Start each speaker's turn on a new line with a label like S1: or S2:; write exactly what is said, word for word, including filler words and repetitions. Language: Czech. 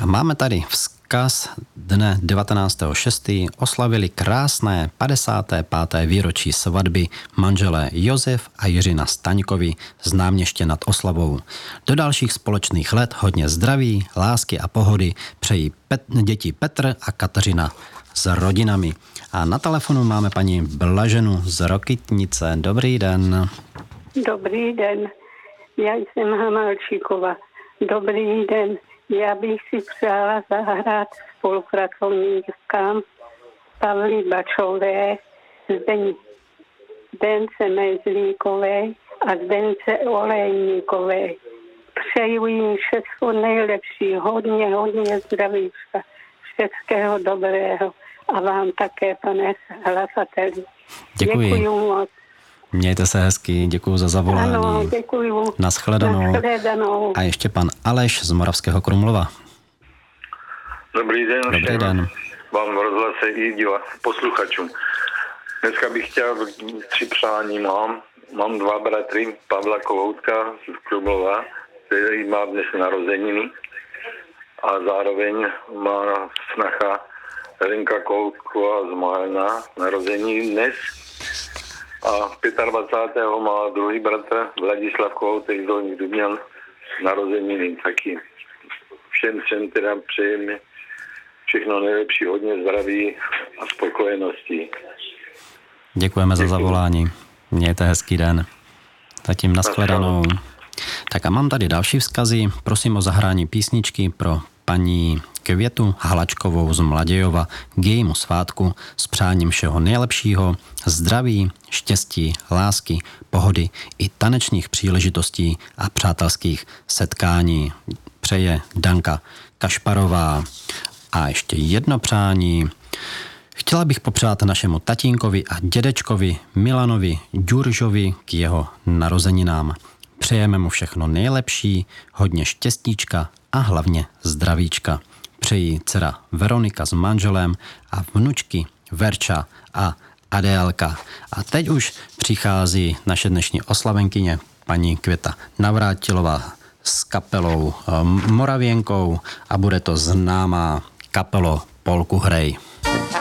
S1: Tak máme tady vzkaz dne devatenáctého šestého oslavili krásné padesáté páté výročí svatby manželé Josef a Jiřina Staňkovi z Náměště nad Oslavou. Do dalších společných let hodně zdraví, lásky a pohody přejí Pet- děti Petr a Kateřina s rodinami. A na telefonu máme paní Blaženu z Rokytnice. Dobrý den.
S2: Dobrý den, já jsem Hamalčíková. Dobrý den, já bych si přála zahrát spolupracovníkám Pavly Bačové, Zdeň, Zdence Mezlíkové a Zdence Olejníkové. Přeju jim všechno nejlepší, hodně, hodně zdravíčka, všechno dobrého a vám také, pane hlasateli.
S1: Děkuji.
S2: Děkuji moc.
S1: Mějte se hezky, děkuji za zavolání.
S2: Ano, děkuji.
S1: Naschledanou.
S2: Naschledanou.
S1: A ještě pan Aleš z Moravského Krumlova.
S3: Dobrý den.
S1: Dobrý den.
S3: Vám v rozhlase i divá, posluchačům. Dneska bych chtěl tři přání mám. Mám dva bratry, Pavla Kohoutka z Krumlova, který má dnes narozeniny. A zároveň má snacha Lenka Kohoutková z Mohelna narozeniny dnes. A dvacátého pátého má druhý bratr Vladislav Kohoutek z Dolních Dubňan narozeniny taky. Všem všem teda přejeme všechno nejlepší, hodně zdraví a spokojenosti.
S1: Děkujeme za zavolání. Mějte hezký den. Zatím naschledanou. Tak a mám tady další vzkazy. Prosím o zahrání písničky pro paní Květu Halačkovou z Mladějova k jejímu svátku s přáním všeho nejlepšího, zdraví, štěstí, lásky, pohody i tanečních příležitostí a přátelských setkání. Přeje Danka Kašparová. A ještě jedno přání. Chtěla bych popřát našemu tatínkovi a dědečkovi Milanovi Ďuržovi k jeho narozeninám. Přejeme mu všechno nejlepší, hodně štěstíčka a hlavně zdravíčka. Přejí dcera Veronika s manželem a vnučky Verča a Adélka. A teď už přichází naše dnešní oslavenkyně, paní Květa Navrátilová s kapelou Moravěnkou a bude to známá kapelo Polku hrej.